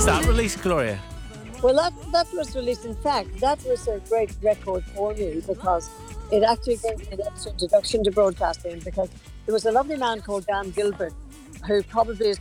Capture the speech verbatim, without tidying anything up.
that released, Gloria? Well, that, that was released. In fact, that was a great record for me because it actually gave me an introduction to broadcasting, because there was a lovely man called Dan Gilbert, who probably is